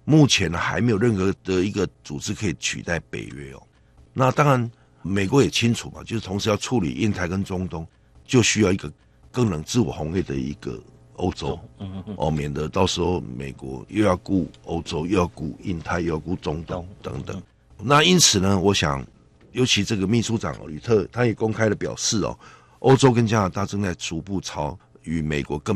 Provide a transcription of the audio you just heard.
目前还没有任何的一个组织可以取代北约哦。那当然，美国也清楚嘛，就是同时要处理印太跟中东，就需要一个更能自我防卫的一个欧洲哦，免得到时候美国又要顾欧洲，又要顾印太，又要顾中东等等。那因此呢，我想，尤其这个秘书长吕特，他也公开的表示哦，欧洲跟加拿大正在逐步朝与美国更